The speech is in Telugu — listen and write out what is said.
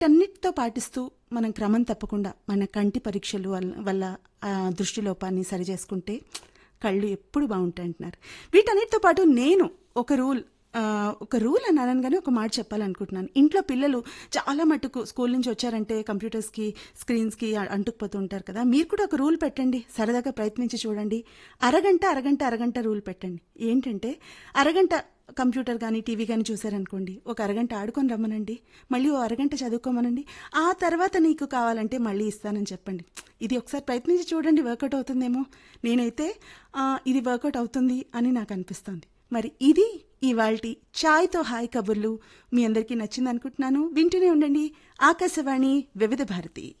వీటన్నిటితో పాటిస్తూ మనం క్రమం తప్పకుండా మన కంటి పరీక్షలు వల్ల దృష్టి లోపాన్ని సరిచేసుకుంటే కళ్ళు ఎప్పుడు బాగుంటాయి అంటున్నారు. వీటన్నిటితో పాటు నేను ఒక రూల్ అని అనగానే ఒక మాట చెప్పాలనుకుంటున్నాను. ఇంట్లో పిల్లలు చాలా మటుకు స్కూల్ నుంచి వచ్చారంటే కంప్యూటర్స్కి స్క్రీన్స్కి అంటుకుపోతూ ఉంటారు కదా. మీరు కూడా ఒక రూల్ పెట్టండి, సరదాగా ప్రయత్నించి చూడండి. అరగంట రూల్ పెట్టండి. ఏంటంటే అరగంట కంప్యూటర్ కానీ టీవీ కానీ చూసారనుకోండి, ఒక అరగంట ఆడుకొని రమ్మనండి, మళ్ళీ ఓ అరగంట చదువుకోమనండి, ఆ తర్వాత నీకు కావాలంటే మళ్ళీ ఇస్తానని చెప్పండి. ఇది ఒకసారి ప్రయత్నించి చూడండి, వర్కౌట్ అవుతుందేమో. నేనైతే ఇది వర్కౌట్ అవుతుంది అని నాకు అనిపిస్తుంది. మరి ఇది ఇవాల్టి ఛాయ్తో హాయ్ కబుర్లు. మీ అందరికీ నచ్చింది అనుకుంటున్నాను. వింటూనే ఉండండి ఆకాశవాణి వివిధ భారతి.